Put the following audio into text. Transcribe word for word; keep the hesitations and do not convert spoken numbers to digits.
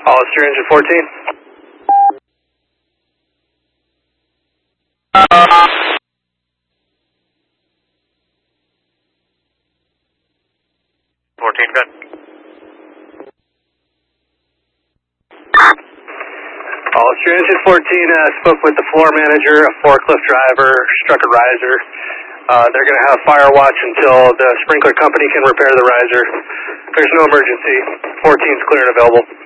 Hollister engine fourteen. fourteen, good. Hollister engine fourteen, uh, spoke with the floor manager, a forklift driver, struck a riser. Uh, they're going to have fire watch until the sprinkler company can repair the riser. There's no emergency. fourteen's clear and available.